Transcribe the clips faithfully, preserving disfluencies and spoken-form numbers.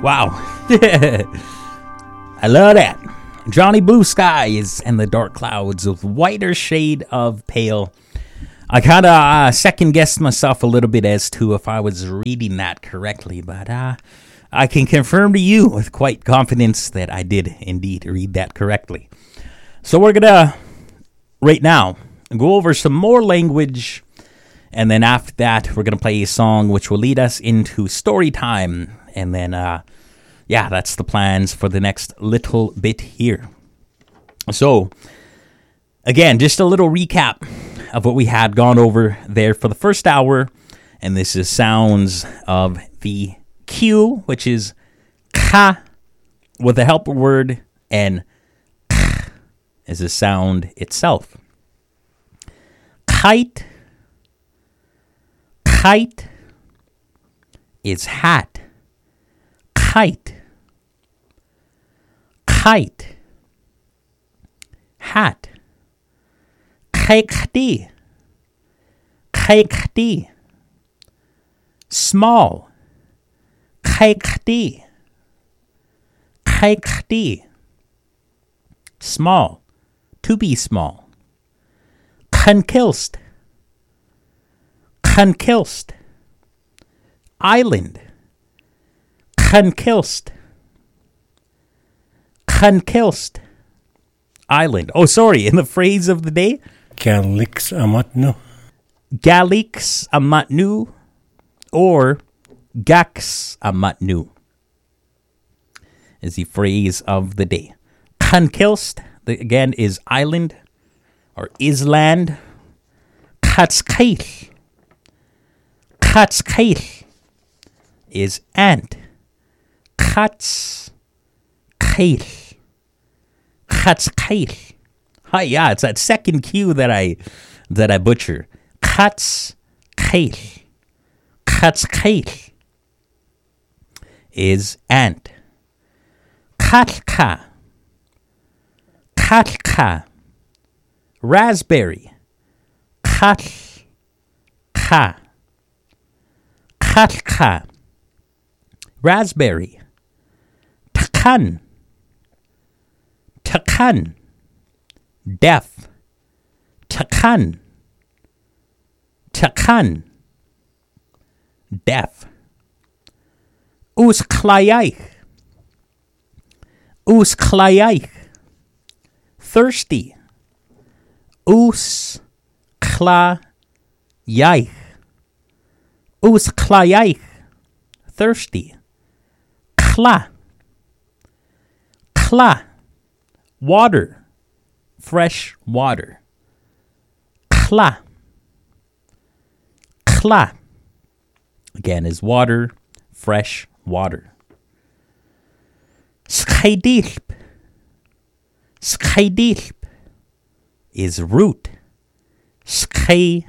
Wow. I love that. Johnny Blue Skies and the Dark Clouds with Whiter Shade of Pale. I kind of uh, second-guessed myself a little bit as to if I was reading that correctly, but uh, I can confirm to you with quite confidence that I did indeed read that correctly. So we're going to, right now, go over some more language, and then after that, we're going to play a song which will lead us into story time, and then, uh, yeah, that's the plans for the next little bit here. So, again, just a little recap of what we had gone over there for the first hour, and this is sounds of the Q, which is ka with a helper word, and k is a sound itself. Kite, kite is hat. Kite, kite, hat. Kikdi, kikdi, small. Kikdi, kikdi, small, to be small. Kankilst, kankilst, island. Kankilst, kankilst, island. Oh, sorry, in the phrase of the day, Galix amatnu. Galix amatnu, or Gax amatnu is the phrase of the day. Kankilst, again, is island or island. Katskail, Katskail is ant. Katskail, Katskail. Hi, yeah, it's that second cue that I that I butcher. Katskail, Katskail is ant. Katka, Katka, raspberry. Katka, Katka, raspberry. Takan, Takan, deaf. Takan, Takan, deaf. Usklayai, Usklayai, thirsty. Usklayai, Usklayai, thirsty. Kla, Kla, water, fresh water. Kla, Kla, again, is water, fresh water. Skaidilp, Skaidilp is root. Skaidilp,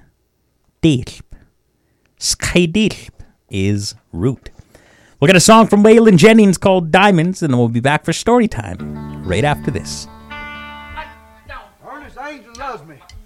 Skaidilp is root. We'll get a song from Waylon Jennings called Diamonds, and then we'll be back for story time right after this. Ernest Angel loves me.